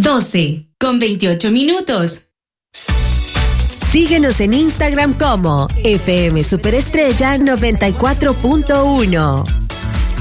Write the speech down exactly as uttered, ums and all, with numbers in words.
doce con veintiocho minutos. Síguenos en Instagram como F M Superestrella noventa y cuatro punto uno.